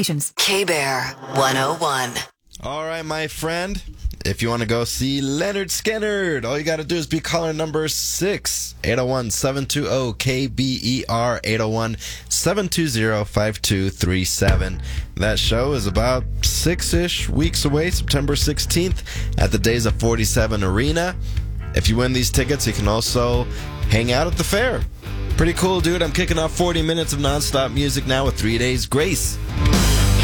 limitations. K-Bear 101. All right, my friend. If you want to go see Leonard Skinner, all you got to do is be caller number 6, 801-720-KBER, 801-720-5237. That show is about 6-ish weeks away, September 16th, at the Days of 47 Arena. If you win these tickets, you can also hang out at the fair. Pretty cool, dude. I'm kicking off 40 minutes of nonstop music now with 3 Days Grace.